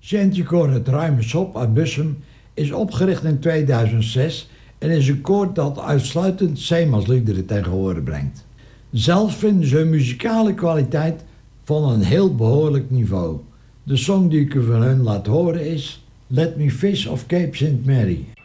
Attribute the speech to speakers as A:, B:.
A: Chantykoor Het Ruime Sop uit Bussum is opgericht in 2006 en is een koor dat uitsluitend zeemansliederen tegen horen brengt. Zelf vinden ze hun muzikale kwaliteit van een heel behoorlijk niveau. De song die ik u van hun laat horen is Let Me Fish of Cape St. Mary.